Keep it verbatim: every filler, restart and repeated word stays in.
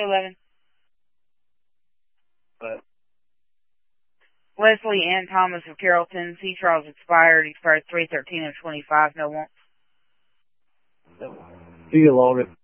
two eleven. But Wesley Ann Thomas of Carrollton. Sea trials expired. Expired three thirteen of twenty-five. No wants. see you, Logan.